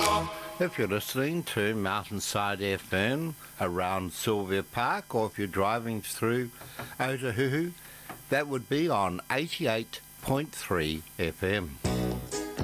If you're listening to Mountainside FM around Sylvia Park, or if you're driving through Otahuhu, that would be on 88.3 FM.